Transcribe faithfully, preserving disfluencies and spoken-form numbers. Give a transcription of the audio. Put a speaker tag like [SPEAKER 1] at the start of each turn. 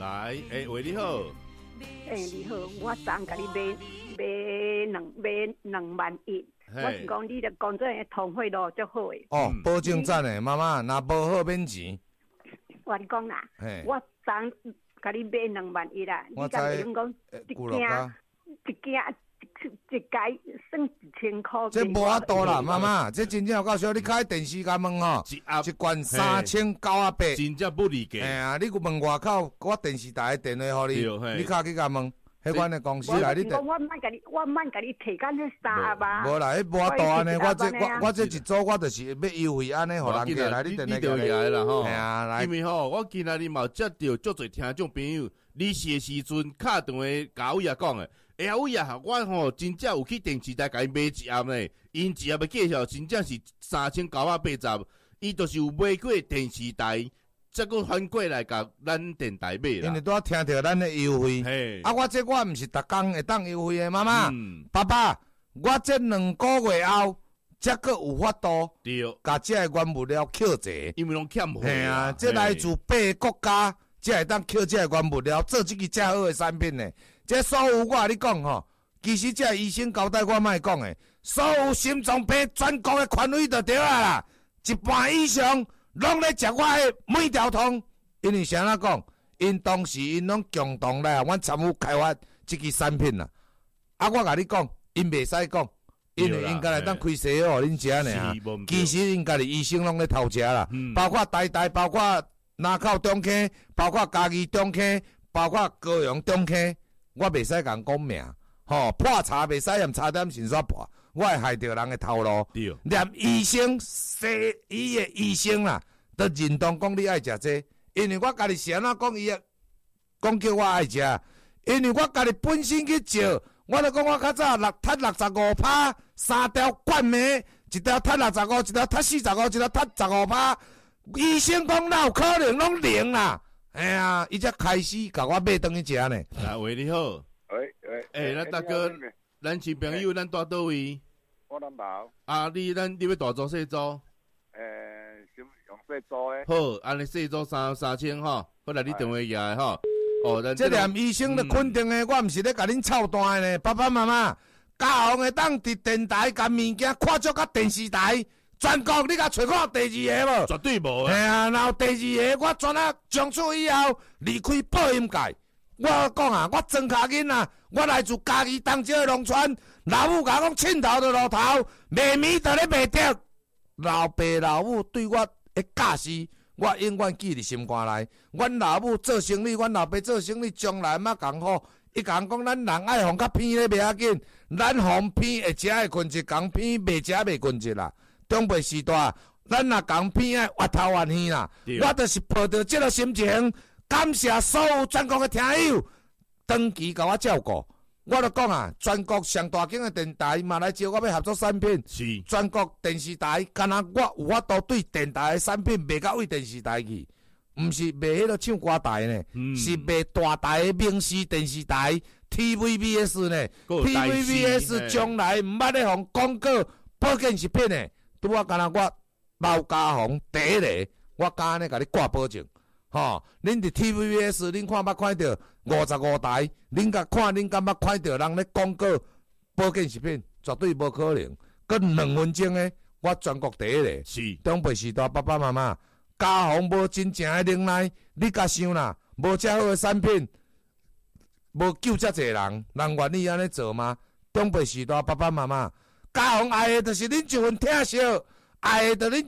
[SPEAKER 1] 来，哎，喂，你好。
[SPEAKER 2] 哎，你好，我昨甲你买买两买两万一，我是讲你的工作的通汇路足好诶。
[SPEAKER 3] 哦，保证赞诶，妈妈，若无好免钱。
[SPEAKER 2] 我你讲啦，我昨甲你买两万一啦，你敢袂讲一件一件一解算一千块？
[SPEAKER 3] 这无法度啦，妈妈，这真正有够少。你开电视甲问吼，一罐三千九啊八，
[SPEAKER 1] 真正不理解。
[SPEAKER 3] 哎呀，你问外口，我电视台电话互你，你敲去甲问。迄款的公司来，你
[SPEAKER 2] 我我莫甲你，我莫甲你提干迄三吧。
[SPEAKER 3] 无啦，迄无大安尼，我这我我这一组我就是要优惠安尼，互人过来，你电话过
[SPEAKER 1] 来啦吼。
[SPEAKER 3] 系啊，来。
[SPEAKER 1] 因为吼，我今仔日嘛接到足侪听众朋友，你是时阵敲电话甲伟啊讲诶，哎呀伟啊，我吼真正有去电视台甲伊买一盒呢，因一盒的介绍真正是三千九百八十，伊就是有买过电视台。再个反过来甲咱电台买啦，
[SPEAKER 3] 因为拄仔听到咱的优惠，啊，我这我毋是逐工会当优惠的，妈妈，嗯、爸爸，我这两个月后，才个有法度，
[SPEAKER 1] 对，
[SPEAKER 3] 甲这个原物料扣折，
[SPEAKER 1] 因为拢欠货
[SPEAKER 3] 啊，这来自八个国家，才会当扣这个原物料，做这个遮好的产品呢。这所有我你讲吼，其实这医生交代我莫讲的，所有心脏病全国的权威就对啊啦，一半以上。拢咧食我的每条通，因为啥仔讲？因当时因拢共同来，阮参与开发这个产品啦。啊，我甲你讲，因袂使讲，因为因家来当开西药，恁食呢。其实因家己医生拢咧偷食啦，嗯、包括台大，包括南口中科，包括嘉义中科，包括高雄中科，我袂使甲讲名，吼、哦、破查袂使用差点先煞破。我会害着人的头路，连医生西医的医生啦，都认同讲你爱食这，因为我家己是安怎讲伊个，讲叫我爱食，因为我家己本身去照，我就讲我较早六赚六十五趴，三条冠冕，一条赚六十五，一条赚四十五，一条赚十五趴，医生讲哪有可能拢零啦？哎呀，伊才开始甲我买顿去食呢。
[SPEAKER 1] 啊，喂，你好，
[SPEAKER 4] 喂喂，
[SPEAKER 1] 诶，咱大哥。咱是朋友，咱住倒位？
[SPEAKER 4] 我南投。
[SPEAKER 1] 啊，你咱你要大租细租？
[SPEAKER 4] 诶，想用细租诶。
[SPEAKER 1] 好，安尼细租三三千吼，好来你电话起来吼。哦，咱
[SPEAKER 3] 这连医生都肯定诶，我毋是咧甲恁操蛋诶呢，爸爸妈妈，家红会当伫电台甲物件看足甲电视台，全国你甲找看第二个无？
[SPEAKER 1] 绝对无。
[SPEAKER 3] 嘿啊，然后第二个我全啊从此以后离开保险界。我讲啊，我庄脚囡啊，我来自家己当这个农村，老母甲我讲凊头就路头，卖米就咧卖掉。老爸老母对我的教示，我永远记伫心肝内。阮老母做生意，阮老爸做生意，将来嘛共好。伊共讲，咱人爱互较偏咧，袂要紧。咱互偏会食会困一共偏袂食袂困一啦。长辈时代，咱若共偏爱挖头挖耳啦。我就是抱着这个心情。感谢所有全国的听友，长期甲我照顾。我就讲啊，全国上大间的电台嘛来招我要合作产品。
[SPEAKER 1] 是。
[SPEAKER 3] 全国电视台，敢若我有法度对电台的产品卖到位电视台去，毋是卖迄个唱歌台呢，嗯、是卖大台的明视电视台 T V B S 呢。T V B S 将来毋捌咧互广告保健食品呢，拄啊敢若我毛家红第一个，我敢安尼甲你挂保证。吼，恁伫 T V B S， 恁看捌看到五十五台，恁甲看，恁敢捌看到人咧广告保健食品，绝对无可能。佮两分钟诶，我全国第一个。
[SPEAKER 1] 是。
[SPEAKER 3] 长辈时代，爸爸妈妈，家红无真正诶能耐，你甲想啦，无遮好诶产品，无救遮济人，人愿意安尼做吗？长辈时代，爸爸妈妈，家红爱诶就是恁一份疼惜，爱诶就恁